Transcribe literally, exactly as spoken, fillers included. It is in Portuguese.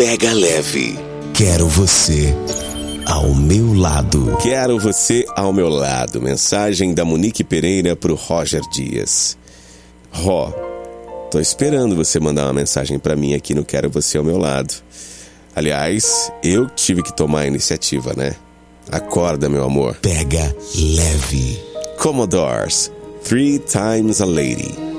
Pega leve. Quero você ao meu lado. Quero você ao meu lado. Mensagem da Monique Pereira pro Roger Dias. Ró, tô esperando você mandar uma mensagem pra mim aqui no Quero Você ao Meu Lado. Aliás, eu tive que tomar a iniciativa, né? Acorda, meu amor. Pega leve. Commodores, Three Times a Lady.